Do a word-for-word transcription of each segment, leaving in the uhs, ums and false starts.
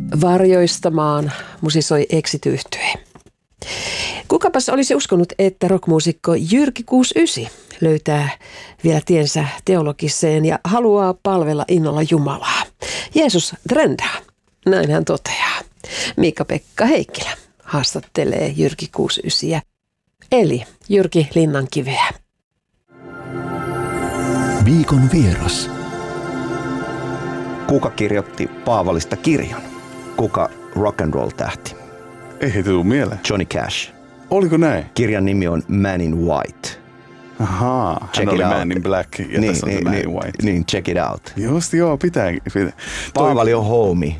Varjoistamaan musisoi Exit-yhtye. Kukapas olisi uskonut, että rockmuusikko Jyrki kuusikymmentäyhdeksän löytää vielä tiensä teologiseen ja haluaa palvella innolla Jumalaa. Jeesus trendaa, näin hän toteaa. Miikka-Pekka Heikkilä haastattelee Jyrki kuusikymmentäyhdeksän, eli Jyrki Linnankiveä. Viikon vieras. Kuka kirjoitti Paavalista kirjan? Kuka rock and roll tähti? Ei he tule mieleen. Johnny Cash. Oliko näin? Kirjan nimi on Man in White. Ahaa, Check hän oli it Man out. in Black ja niin, tässä on niin, se Man niin, in White. Niin, check it out. Just joo, pitää. pitää. Paavali on homie.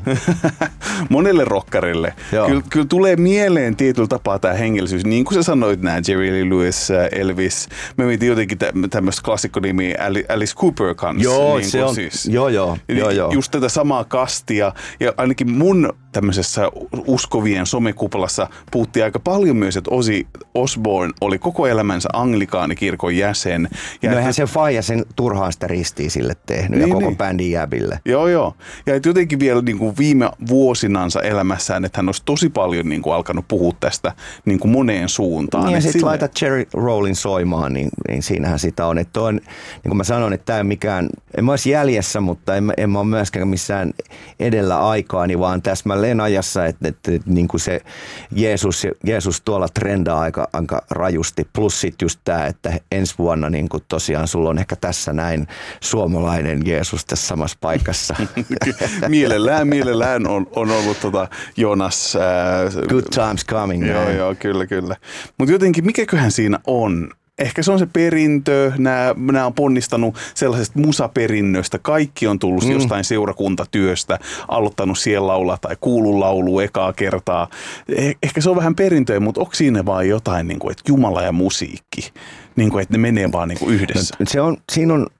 Monelle rockarille. Kyllä, kyllä tulee mieleen tietyllä tapaa tämä hengellisyys. Niin kuin sä sanoit, nämä Jerry Lee Lewis, Elvis. Me mietin jotenkin tämmöistä klassikkonimiä Alice Cooper kanssa. Joo, niin se on. Siis. Joo, joo, joo, joo. Just tätä samaa kastia. Ja ainakin mun tämmöisessä uskovien somekuplassa puhuttiin aika paljon myös, että Ozzy Osbourne oli koko elämänsä anglikaanikirkon jäsen. Ja no eihän se faija sen turhaan sitä ristiin sille tehnyt niin, ja koko niin. bändin jäbille. Joo, joo. Ja et jotenkin vielä niin kuin viime vuosinansa elämässään, että hän olisi tosi paljon niin kuin alkanut puhua tästä niin kuin moneen suuntaan. Niin ja sitten sille... laitat Jerry Rollin soimaan, niin, niin siinähän sitä on. Että on, niin kuin mä sanoin, että tämä ei mikään, en mä olisi jäljessä, mutta en, en mä ole myöskään missään edellä aikaani, vaan täsmälleen ajassa, että, että, että niin kuin se Jeesus, Jeesus tuolla trendaa aika, aika rajusti. Plus sitten just tämä, että ensi vuonna niin kuin tosiaan sulla on ehkä tässä näin suomalainen Jeesus tässä samassa paikassa. mielellään, mielellään on, on ollut tota Jonas. Ää, Good times coming. Joo, näin. joo, kyllä, kyllä. Mutta jotenkin mikäköhän siinä on? Ehkä se on se perintö, nämä, nämä on ponnistanut sellaisesta musaperinnöstä. Kaikki on tullut mm. jostain seurakuntatyöstä, aloittanut siellä laulaa tai kuullut laulua ekaa kertaa. Eh, ehkä se on vähän perintöä, mutta onko siinä vaan jotain, niin kuin, että Jumala ja musiikki, niin kuin, että ne menee vaan niin kuin yhdessä? No, se on, siinä on,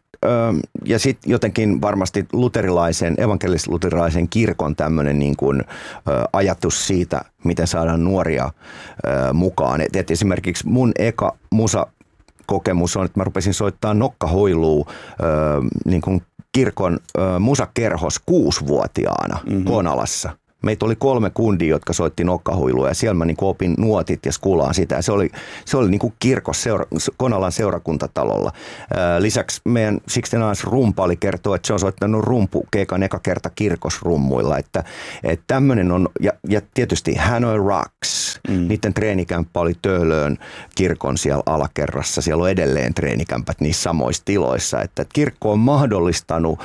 ja sitten jotenkin varmasti luterilaisen, evankelis-luterilaisen kirkon tämmöinen niin kuin ajatus siitä, miten saadaan nuoria mukaan. Et, et esimerkiksi mun eka musa kokemus on, että mä rupesin soittaa nokkahoilua niin kuin kirkon musakerhos kuusivuotiaana mm-hmm. Konalassa. Meitä oli kolme kundia, jotka soitti nokkahuilua ja siellä mä niin kuin opin nuotit ja skulaan sitä. Ja se oli, se oli niin kuin kirkos seura, Konalan seurakuntatalolla. Lisäksi meidän Sixteen-Nines rumpali kertoo, että se on soittanut rumpukeikan eka kerta kirkosrummuilla. Että, että tämmöinen on, ja, ja tietysti Hanoi Rocks, mm. niiden treenikämppä oli Töölöön kirkon siellä alakerrassa. Siellä on edelleen treenikämpät niissä samoissa tiloissa. Että kirkko on mahdollistanut äh,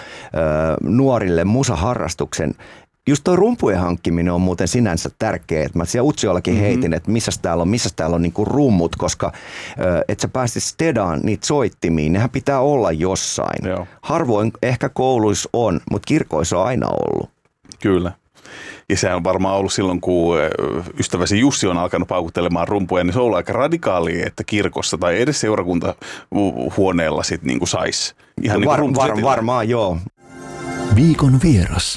nuorille musaharrastuksen. Just tuo rumpujen hankkiminen on muuten sinänsä tärkeä. Mä siellä Utsiollakin mm-hmm. heitin, että missä täällä on, missä täällä on niinku rummut, koska että sä pääsit stedaan niitä soittimiin, nehän pitää olla jossain. Joo. Harvoin ehkä kouluissa on, mutta kirkoissa on aina ollut. Kyllä. Ja se on varmaan ollut silloin, kun ystäväsi Jussi on alkanut paukuttelemaan rumpuja, niin se on ollut aika radikaalia, että kirkossa tai edes seurakuntahuoneella sitten niin kuin saisi. Ihan no, var, niin var, varmaan joo. Viikon vieras.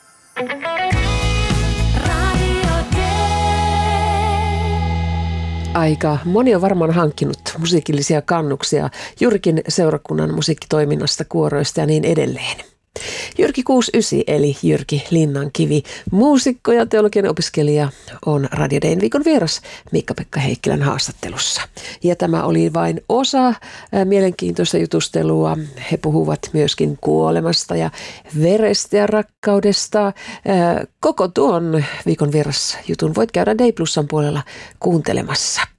Aika moni on varmaan hankkinut musiikillisia kannuksia Jyrkin seurakunnan musiikkitoiminnasta, kuoroista ja niin edelleen. Jyrki kuusikymmentäyhdeksän eli Jyrki Linnankivi, muusikko ja teologian opiskelija, on Radio Dayn viikon vieras Miikka-Pekka Heikkilän haastattelussa. Ja tämä oli vain osa mielenkiintoista jutustelua. He puhuvat myöskin kuolemasta ja verestä ja rakkaudesta. Koko tuon viikon vieras jutun voit käydä Day Plusan puolella kuuntelemassa.